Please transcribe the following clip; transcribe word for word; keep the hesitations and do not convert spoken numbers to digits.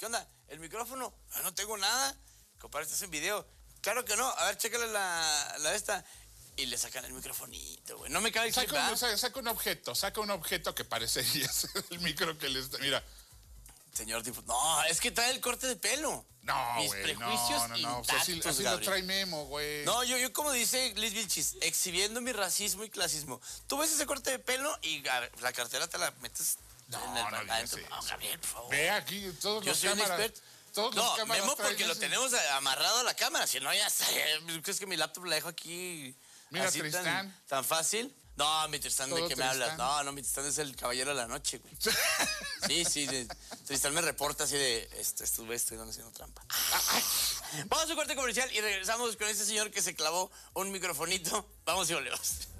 ¿qué onda? ¿El micrófono? No, no tengo nada. Compadre, estás en video. Claro que no. A ver, chécale la, la esta. Y le sacan el microfonito, güey. No me cabe el clip, saca, un, saca, saca un objeto, saca un objeto que parecería ser el micro que le está... Mira. Señor diputado. No, es que trae el corte de pelo. No, Mis güey, prejuicios no, no, no. intactos, O sea, así, así lo trae Memo, güey. No, yo, yo como dice Liz Vilchis, exhibiendo mi racismo y clasismo. Tú ves ese corte de pelo y a ver, la cartera te la metes no, en el no, adentro. No, no, Gabriel, por favor. Ve aquí, todos yo los soy cámaras. Un experto. Todos no, los cámaras Memo porque lo ese. tenemos amarrado a la cámara. Si no, ya está. ¿Crees que mi laptop la dejo aquí? Mira, así Tristán. Tan, tan fácil. No, mi Tristán, ¿de qué me hablas? No, no, mi Tristán es el caballero de la noche, güey. Sí, sí, de, Tristán me reporta así de, este, estuve, estoy haciendo trampa. Vamos a un corte comercial y regresamos con este señor que se clavó un microfonito. Vamos y volvemos.